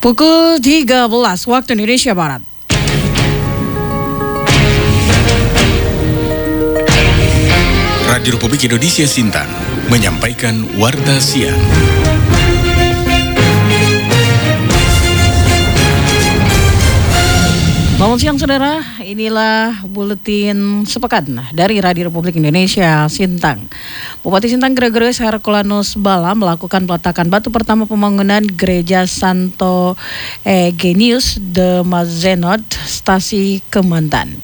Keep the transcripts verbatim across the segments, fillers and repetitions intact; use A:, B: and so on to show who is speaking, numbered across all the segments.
A: Pukul tiga belas waktu Indonesia Barat.
B: Radio Republik Indonesia Sintang menyampaikan Warta Siang.
A: Selamat siang saudara, inilah buletin sepekan dari Radio Republik Indonesia Sintang. Bupati Sintang Gregorius Herculanus Bala melakukan peletakan batu pertama pembangunan Gereja Santo Eugenius de Mazenod, Stasi Kementan.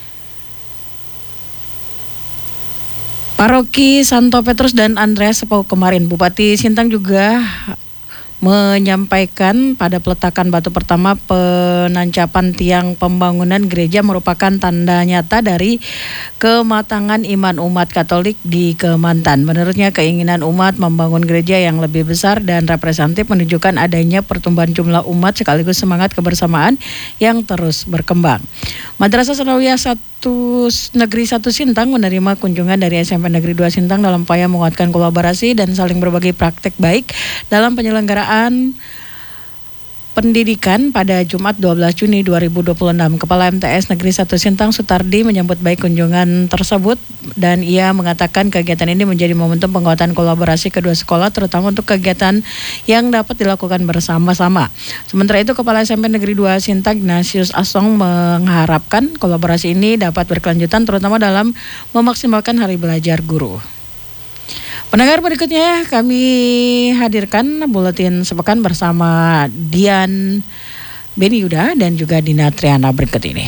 A: Paroki Santo Petrus dan Andreas Sepau kemarin, Bupati Sintang juga menyampaikan pada peletakan batu pertama penancapan tiang pembangunan gereja merupakan tanda nyata dari kematangan iman umat Katolik di Kementan. Menurutnya keinginan umat membangun gereja yang lebih besar dan representatif menunjukkan adanya pertumbuhan jumlah umat sekaligus semangat kebersamaan yang terus berkembang. Madrasah Sanawiyah satu Negeri satu Sintang menerima kunjungan dari S M P Negeri dua Sintang dalam upaya menguatkan kolaborasi dan saling berbagi praktek baik dalam penyelenggaraan pendidikan pada Jumat dua belas Juni dua ribu dua puluh enam. Kepala M T S Negeri satu Sintang Sutardi menyambut baik kunjungan tersebut dan ia mengatakan kegiatan ini menjadi momentum penguatan kolaborasi kedua sekolah terutama untuk kegiatan yang dapat dilakukan bersama-sama. Sementara itu Kepala S M P Negeri dua Sintang Ignatius Asong mengharapkan kolaborasi ini dapat berkelanjutan terutama dalam memaksimalkan hari belajar guru. Pendengar, berikutnya kami hadirkan buletin sepekan bersama Dian Beni Yuda dan juga Dina Triana berikut ini.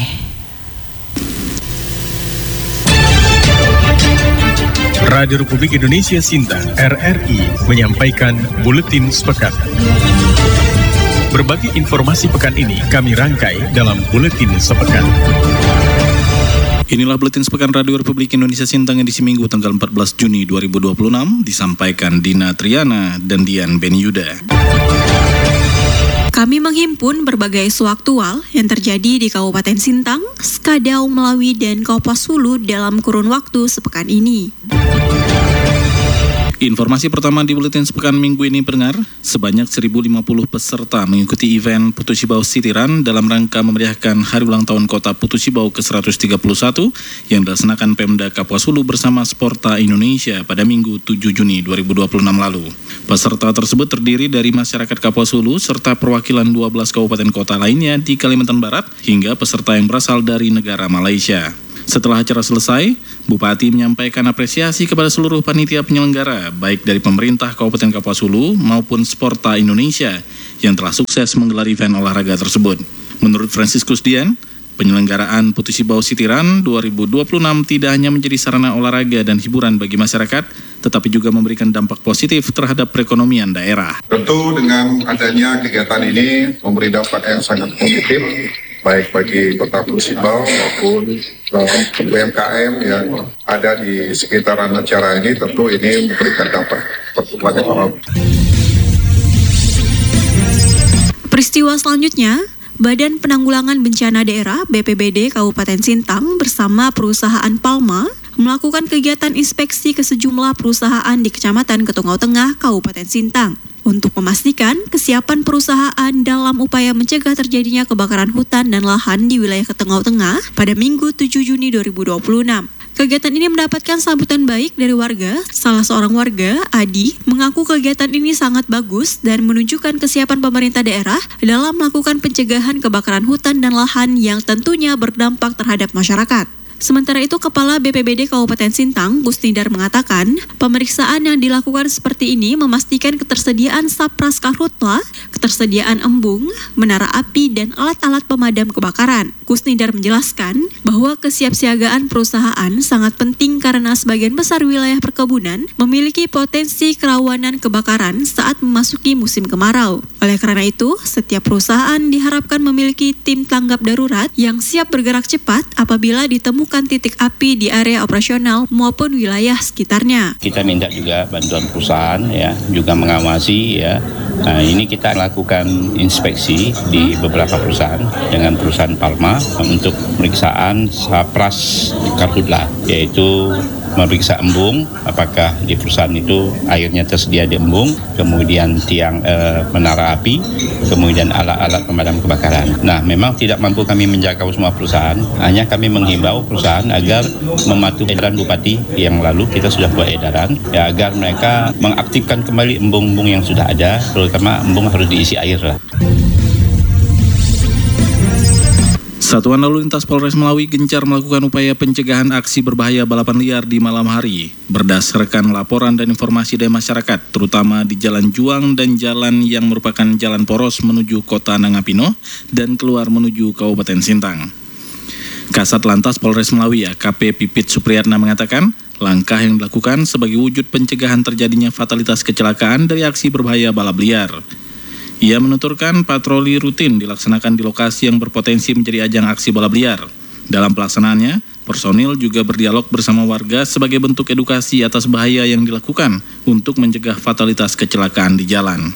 B: Radio Republik Indonesia Sintang R R I menyampaikan buletin sepekan. Berbagai informasi pekan ini kami rangkai dalam buletin sepekan.
C: Inilah buletin sepekan Radio Republik Indonesia Sintang edisi Minggu tanggal empat belas Juni dua ribu dua puluh enam disampaikan Dina Triana dan Dian Beni Yuda.
D: Kami menghimpun berbagai isu aktual yang terjadi di Kabupaten Sintang, Skadau, Melawi, dan Kapuas Hulu dalam kurun waktu sepekan ini.
C: Informasi pertama di buletin sepekan minggu ini pendengar, sebanyak seribu lima puluh peserta mengikuti event Putu Sibau City Run dalam rangka memeriahkan Hari Ulang Tahun Kota Putu Sibau ke seratus tiga puluh satu yang dilaksanakan Pemda Kapuas Hulu bersama Sporta Indonesia pada Minggu tujuh Juni dua ribu dua puluh enam lalu. Peserta tersebut terdiri dari masyarakat Kapuas Hulu serta perwakilan dua belas kabupaten kota lainnya di Kalimantan Barat hingga peserta yang berasal dari negara Malaysia. Setelah acara selesai, Bupati menyampaikan apresiasi kepada seluruh panitia penyelenggara, baik dari pemerintah Kabupaten Kapuas Hulu maupun Sporta Indonesia yang telah sukses menggelar event olahraga tersebut. Menurut Franciscus Dian, penyelenggaraan Putu Sibau City Run dua ribu dua puluh enam tidak hanya menjadi sarana olahraga dan hiburan bagi masyarakat, tetapi juga memberikan dampak positif terhadap perekonomian daerah.
E: Tentu dengan adanya kegiatan ini memberi dampak yang sangat positif, baik bagi Kota Putu Sibau maupun U M K M yang ada di sekitaran acara ini. Tentu ini memberikan dampak pertumbuhan ekonomi.
D: Peristiwa selanjutnya, Badan Penanggulangan Bencana Daerah B P B D Kabupaten Sintang bersama perusahaan Palma melakukan kegiatan inspeksi ke sejumlah perusahaan di Kecamatan Ketungau Tengah, Kabupaten Sintang untuk memastikan kesiapan perusahaan dalam upaya mencegah terjadinya kebakaran hutan dan lahan di wilayah Ketungau Tengah pada Minggu tujuh Juni dua ribu dua puluh enam. Kegiatan ini mendapatkan sambutan baik dari warga. Salah seorang warga, Adi, mengaku kegiatan ini sangat bagus dan menunjukkan kesiapan pemerintah daerah dalam melakukan pencegahan kebakaran hutan dan lahan yang tentunya berdampak terhadap masyarakat. Sementara itu, Kepala B P B D Kabupaten Sintang, Gusnidar mengatakan, pemeriksaan yang dilakukan seperti ini memastikan ketersediaan sapras karhutla, ketersediaan embung, menara api, dan alat-alat pemadam kebakaran. Gusnidar menjelaskan bahwa kesiapsiagaan perusahaan sangat penting karena sebagian besar wilayah perkebunan memiliki potensi kerawanan kebakaran saat memasuki musim kemarau. Oleh karena itu, setiap perusahaan diharapkan memiliki tim tanggap darurat yang siap bergerak cepat apabila ditemukan titik api di area operasional maupun wilayah sekitarnya.
F: Kita minta juga bantuan perusahaan ya, juga mengawasi ya. Nah, ini kita lakukan inspeksi di beberapa perusahaan dengan perusahaan Palma untuk pemeriksaan sapras karhutla, yaitu memeriksa embung, apakah di perusahaan itu airnya tersedia di embung, kemudian tiang eh, menara api, kemudian alat-alat pemadam kebakaran. Nah, memang tidak mampu kami menjangkau semua perusahaan, hanya kami menghimbau perusahaan agar mematuhi edaran Bupati yang lalu. Kita sudah buat edaran ya, agar mereka mengaktifkan kembali embung-embung yang sudah ada, terutama embung harus diisi air lah.
C: Satuan Lalu Lintas Polres Melawi gencar melakukan upaya pencegahan aksi berbahaya balapan liar di malam hari. Berdasarkan laporan dan informasi dari masyarakat, terutama di Jalan Juang dan jalan yang merupakan jalan poros menuju Kota Nangapino dan keluar menuju Kabupaten Sintang. Kasat Lantas Polres Melawi A K P Pipit Supriyatna mengatakan, langkah yang dilakukan sebagai wujud pencegahan terjadinya fatalitas kecelakaan dari aksi berbahaya balap liar. Ia menuturkan patroli rutin dilaksanakan di lokasi yang berpotensi menjadi ajang aksi balap liar. Dalam pelaksanaannya, personil juga berdialog bersama warga sebagai bentuk edukasi atas bahaya yang dilakukan untuk mencegah fatalitas kecelakaan di jalan.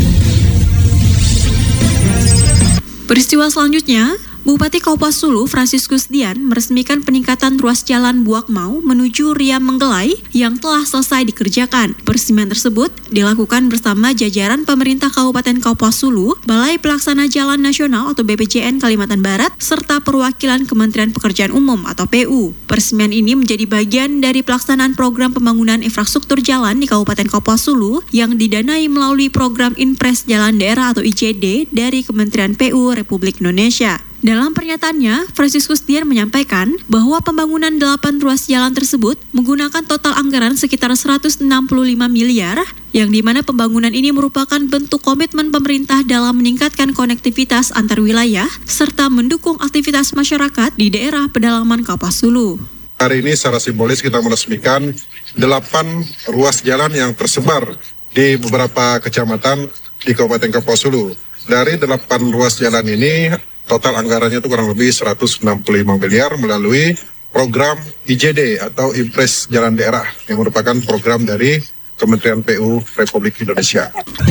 D: Peristiwa selanjutnya, Bupati Kapuas Hulu Franciscus Dian meresmikan peningkatan ruas jalan Buak Mau menuju Riam Menggelai yang telah selesai dikerjakan. Peresmian tersebut dilakukan bersama jajaran pemerintah Kabupaten Kapuas Hulu, Balai Pelaksana Jalan Nasional atau B P J N Kalimantan Barat, serta perwakilan Kementerian Pekerjaan Umum atau P U. Peresmian ini menjadi bagian dari pelaksanaan program pembangunan infrastruktur jalan di Kabupaten Kapuas Hulu yang didanai melalui program Inpres Jalan Daerah atau I J D dari Kementerian P U Republik Indonesia. Dalam pernyataannya, Franciscus Dian menyampaikan bahwa pembangunan delapan ruas jalan tersebut menggunakan total anggaran sekitar seratus enam puluh lima miliar, yang dimana pembangunan ini merupakan bentuk komitmen pemerintah dalam meningkatkan konektivitas antar wilayah serta mendukung aktivitas masyarakat di daerah pedalaman Kapuas Hulu.
E: Hari ini secara simbolis kita meresmikan delapan ruas jalan yang tersebar di beberapa kecamatan di Kabupaten Kapuas Hulu. Dari delapan ruas jalan ini, total anggarannya itu kurang lebih seratus enam puluh lima miliar melalui program I J D atau Impres Jalan Daerah yang merupakan program dari Kementerian P U Republik Indonesia.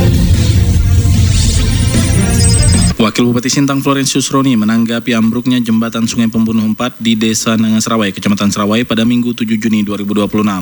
C: Wakil Bupati Sintang Florentius Roni menanggapi ambruknya jembatan Sungai Pembunuh empat di Desa Nangaserawai, Kecamatan Serawai pada Minggu tujuh Juni dua ribu dua puluh enam.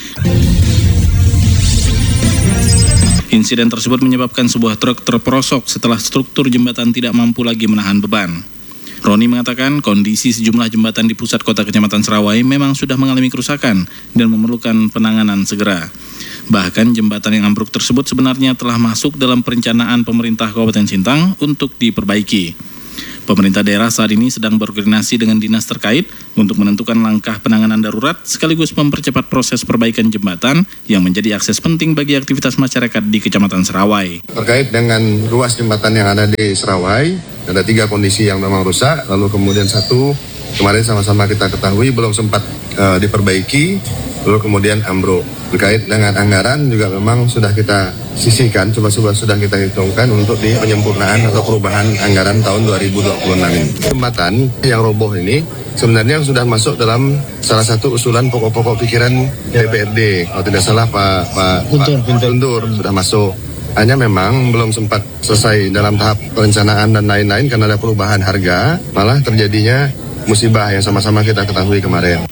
C: Insiden tersebut menyebabkan sebuah truk terperosok setelah struktur jembatan tidak mampu lagi menahan beban. Roni mengatakan kondisi sejumlah jembatan di pusat kota Kecamatan Serawai memang sudah mengalami kerusakan dan memerlukan penanganan segera. Bahkan jembatan yang ambruk tersebut sebenarnya telah masuk dalam perencanaan pemerintah Kabupaten Sintang untuk diperbaiki. Pemerintah daerah saat ini sedang berkoordinasi dengan dinas terkait untuk menentukan langkah penanganan darurat sekaligus mempercepat proses perbaikan jembatan yang menjadi akses penting bagi aktivitas masyarakat di Kecamatan Serawai.
G: Terkait dengan ruas jembatan yang ada di Serawai, ada tiga kondisi yang memang rusak, lalu kemudian satu kemarin sama-sama kita ketahui belum sempat uh, diperbaiki, lalu kemudian ambruk. Terkait dengan anggaran juga memang sudah kita sisihkan, coba-coba sudah kita hitungkan untuk di penyempurnaan atau perubahan anggaran tahun dua ribu dua puluh enam ini. Jembatan yang roboh ini sebenarnya sudah masuk dalam salah satu usulan pokok-pokok pikiran D P R D. Kalau tidak salah Pak Pak Guntur, Pak Guntur sudah masuk. Hanya memang belum sempat selesai dalam tahap perencanaan dan lain-lain karena ada perubahan harga, malah terjadinya musibah yang sama-sama kita ketahui kemarin.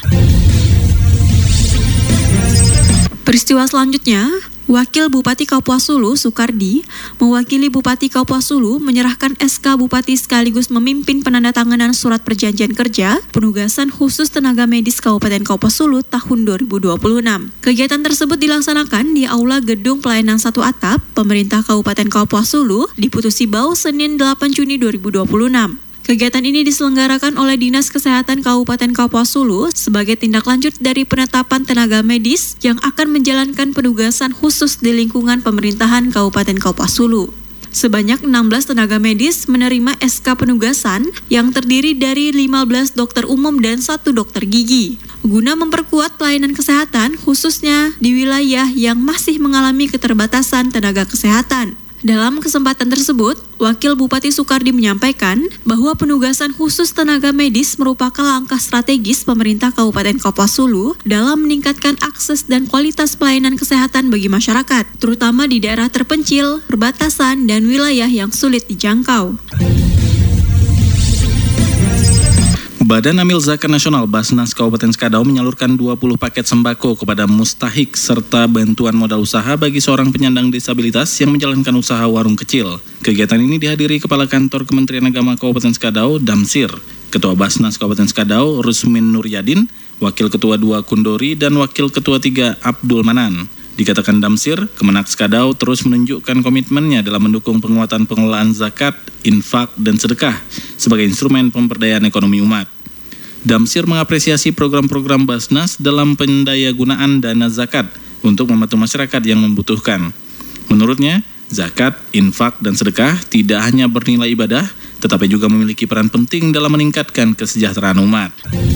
D: Peristiwa selanjutnya, Wakil Bupati Kapuas Hulu Sukardi mewakili Bupati Kapuas Hulu menyerahkan S K Bupati sekaligus memimpin penandatanganan surat perjanjian kerja penugasan khusus tenaga medis Kabupaten Kapuas Hulu tahun dua ribu dua puluh enam. Kegiatan tersebut dilaksanakan di Aula Gedung Pelayanan Satu Atap Pemerintah Kabupaten Kapuas Hulu di Putusi Bau Senin delapan Juni dua ribu dua puluh enam. Kegiatan ini diselenggarakan oleh Dinas Kesehatan Kabupaten Kapuas Hulu sebagai tindak lanjut dari penetapan tenaga medis yang akan menjalankan penugasan khusus di lingkungan pemerintahan Kabupaten Kapuas Hulu. Sebanyak enam belas tenaga medis menerima S K penugasan yang terdiri dari lima belas dokter umum dan satu dokter gigi, guna memperkuat pelayanan kesehatan khususnya di wilayah yang masih mengalami keterbatasan tenaga kesehatan. Dalam kesempatan tersebut, Wakil Bupati Sukardi menyampaikan bahwa penugasan khusus tenaga medis merupakan langkah strategis pemerintah Kabupaten Kapuas Hulu dalam meningkatkan akses dan kualitas pelayanan kesehatan bagi masyarakat, terutama di daerah terpencil, perbatasan, dan wilayah yang sulit dijangkau.
C: Badan Amil Zakat Nasional Basnas Kabupaten Skadau menyalurkan dua puluh paket sembako kepada mustahik serta bantuan modal usaha bagi seorang penyandang disabilitas yang menjalankan usaha warung kecil. Kegiatan ini dihadiri Kepala Kantor Kementerian Agama Kabupaten Skadau, Damsir, Ketua Basnas Kabupaten Skadau, Rusmin Nuryadin, Wakil Ketua dua Kundori, dan Wakil Ketua tiga Abdul Manan. Dikatakan Damsir, Kemenak Skadau terus menunjukkan komitmennya dalam mendukung penguatan pengelolaan zakat, infak, dan sedekah sebagai instrumen pemberdayaan ekonomi umat. Damsir mengapresiasi program-program Basnas dalam pendayagunaan dana zakat untuk membantu masyarakat yang membutuhkan. Menurutnya, zakat, infak, dan sedekah tidak hanya bernilai ibadah, tetapi juga memiliki peran penting dalam meningkatkan kesejahteraan umat.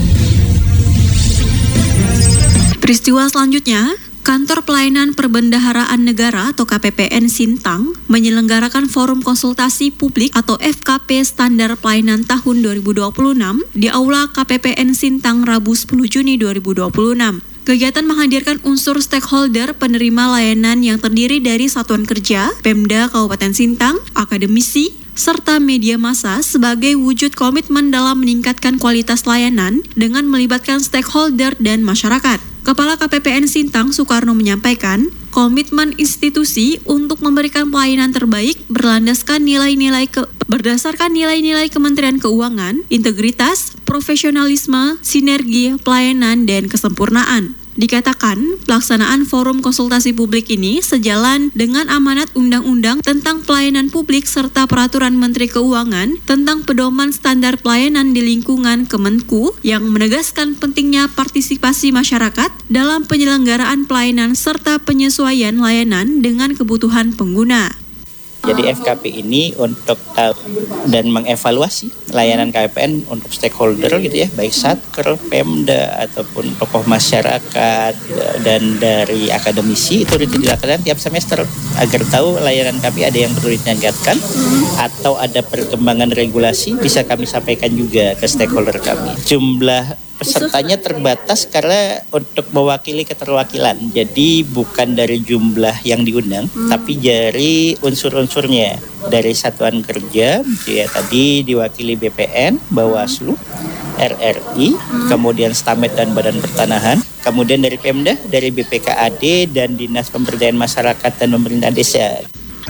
D: Peristiwa selanjutnya, Kantor Pelayanan Perbendaharaan Negara atau K P P N Sintang menyelenggarakan forum konsultasi publik atau F K P Standar Pelayanan tahun dua ribu dua puluh enam di Aula K P P N Sintang Rabu sepuluh Juni dua ribu dua puluh enam. Kegiatan menghadirkan unsur stakeholder penerima layanan yang terdiri dari satuan kerja, Pemda Kabupaten Sintang, akademisi, serta media massa sebagai wujud komitmen dalam meningkatkan kualitas layanan dengan melibatkan stakeholder dan masyarakat. Kepala K P P N Sintang Soekarno menyampaikan, komitmen institusi untuk memberikan pelayanan terbaik berlandaskan nilai-nilai ke, berdasarkan nilai-nilai Kementerian Keuangan, integritas, profesionalisme, sinergi, pelayanan, dan kesempurnaan. Dikatakan, pelaksanaan forum konsultasi publik ini sejalan dengan amanat Undang-Undang tentang Pelayanan Publik serta Peraturan Menteri Keuangan tentang Pedoman Standar Pelayanan di Lingkungan Kemenku yang menegaskan pentingnya partisipasi masyarakat dalam penyelenggaraan pelayanan serta penyesuaian layanan dengan kebutuhan pengguna.
H: Jadi F K P ini untuk tahu dan mengevaluasi layanan K P P N untuk stakeholder gitu ya, baik Satker, Pemda ataupun tokoh masyarakat dan dari akademisi itu dilakukan tiap semester agar tahu layanan kami ada yang perlu ditingkatkan atau ada perkembangan regulasi bisa kami sampaikan juga ke stakeholder kami. Jumlah pesertanya terbatas karena untuk mewakili keterwakilan, jadi bukan dari jumlah yang diundang, hmm. tapi dari unsur-unsurnya dari satuan kerja, ya tadi diwakili B P N, Bawaslu, R R I, hmm. kemudian Stamet dan Badan Pertanahan, kemudian dari Pemda, dari B P K A D dan Dinas Pemberdayaan Masyarakat dan Pemerintahan Desa.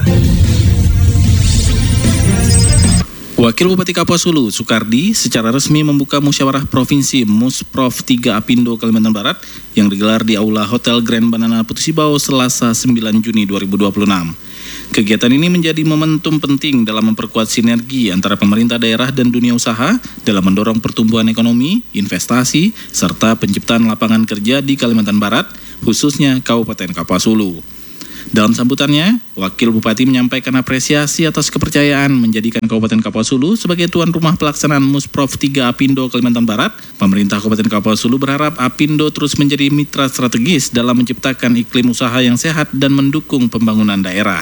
C: Wakil Bupati Kapuas Hulu, Sukardi, secara resmi membuka musyawarah provinsi Musprov tiga Apindo Kalimantan Barat yang digelar di Aula Hotel Grand Banana Putusibau Selasa sembilan Juni dua ribu dua puluh enam. Kegiatan ini menjadi momentum penting dalam memperkuat sinergi antara pemerintah daerah dan dunia usaha dalam mendorong pertumbuhan ekonomi, investasi, serta penciptaan lapangan kerja di Kalimantan Barat, khususnya Kabupaten Kapuas Hulu. Dalam sambutannya, Wakil Bupati menyampaikan apresiasi atas kepercayaan menjadikan Kabupaten Kapuas Hulu sebagai tuan rumah pelaksanaan Musprov tiga Apindo Kalimantan Barat. Pemerintah Kabupaten Kapuas Hulu berharap Apindo terus menjadi mitra strategis dalam menciptakan iklim usaha yang sehat dan mendukung pembangunan daerah.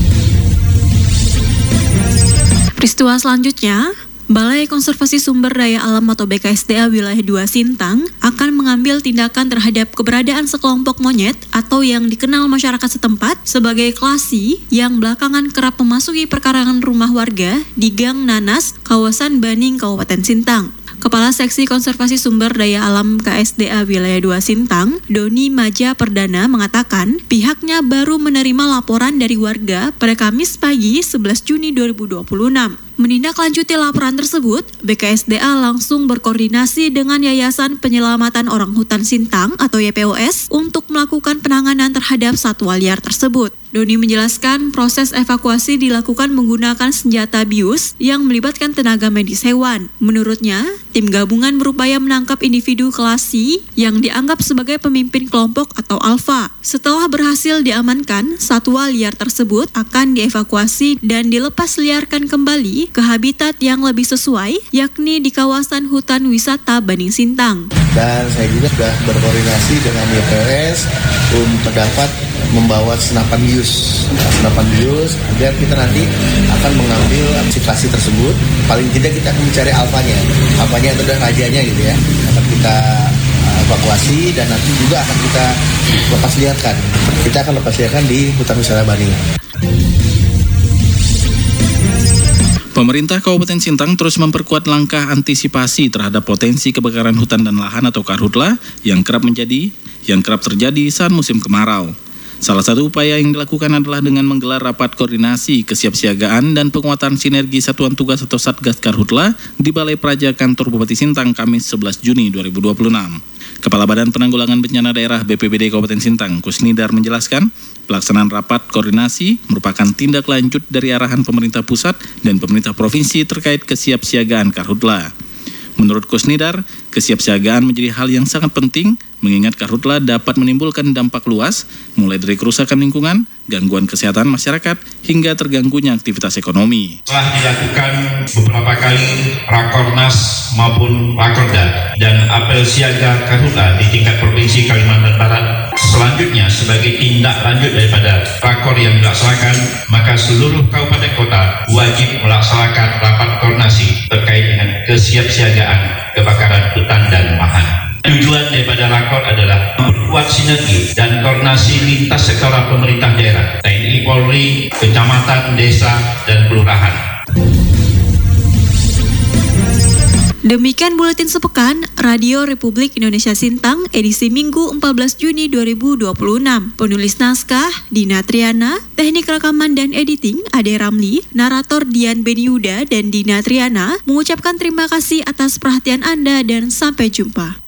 D: Peristiwa selanjutnya, Balai Konservasi Sumber Daya Alam atau B K S D A Wilayah dua Sintang akan mengambil tindakan terhadap keberadaan sekelompok monyet atau yang dikenal masyarakat setempat sebagai klasi yang belakangan kerap memasuki perkarangan rumah warga di Gang Nanas, kawasan Baning, Kabupaten Sintang. Kepala Seksi Konservasi Sumber Daya Alam K S D A Wilayah dua Sintang, Doni Maja Perdana mengatakan pihaknya baru menerima laporan dari warga pada Kamis pagi sebelas Juni dua ribu dua puluh enam. Menindaklanjuti laporan tersebut, B K S D A langsung berkoordinasi dengan Yayasan Penyelamatan Orang Hutan Sintang atau Y P O S untuk melakukan penanganan terhadap satwa liar tersebut. Doni menjelaskan proses evakuasi dilakukan menggunakan senjata bius yang melibatkan tenaga medis hewan. Menurutnya, tim gabungan berupaya menangkap individu klasi yang dianggap sebagai pemimpin kelompok atau alfa. Setelah berhasil diamankan, satwa liar tersebut akan dievakuasi dan dilepas liarkan kembali ke habitat yang lebih sesuai, yakni di kawasan hutan wisata Baning Sintang.
G: Dan saya juga sudah berkoordinasi dengan Y P O S untuk dapat membawa senapan bius, nah, senapan bius, dan kita nanti akan mengambil klasi tersebut. Paling tidak kita akan mencari alfanya, alfanya itu adalah rajanya gitu ya. Akan kita evakuasi dan nanti juga akan kita lepas liarkan. Kita akan lepas liarkan di hutan wisata Baning.
C: Pemerintah Kabupaten Sintang terus memperkuat langkah antisipasi terhadap potensi kebakaran hutan dan lahan atau karhutla yang kerap menjadi yang kerap terjadi saat musim kemarau. Salah satu upaya yang dilakukan adalah dengan menggelar rapat koordinasi kesiapsiagaan dan penguatan sinergi Satuan Tugas atau Satgas Karhutla di Balai Praja Kantor Bupati Sintang Kamis sebelas Juni dua ribu dua puluh enam. Kepala Badan Penanggulangan Bencana Daerah B P B D Kabupaten Sintang, Kusnidar menjelaskan, pelaksanaan rapat koordinasi merupakan tindak lanjut dari arahan pemerintah pusat dan pemerintah provinsi terkait kesiapsiagaan karhutla. Menurut Kusnidar, kesiapsiagaan menjadi hal yang sangat penting mengingat karhutla dapat menimbulkan dampak luas, mulai dari kerusakan lingkungan, gangguan kesehatan masyarakat, hingga terganggunya aktivitas ekonomi.
I: Telah dilakukan beberapa kali Rakornas maupun Rakorda dan apel siaga karhutla di tingkat Provinsi Kalimantan Barat. Selanjutnya, sebagai tindak lanjut daripada rakor yang dilaksanakan, maka seluruh kabupaten kota wajib melaksanakan rapat koordinasi terkait dengan kesiapsiagaan kebakaran hutan dan lahan. Tujuan daripada rakor adalah memperkuat sinergi dan koordinasi lintas sektoral pemerintah daerah, T N I Polri, kecamatan, desa, dan kelurahan.
D: Demikian buletin sepekan Radio Republik Indonesia Sintang edisi Minggu empat belas Juni dua ribu dua puluh enam. Penulis naskah Dina Triana, teknik rekaman dan editing Ade Ramli, narator Dian Beniuda dan Dina Triana mengucapkan terima kasih atas perhatian Anda dan sampai jumpa.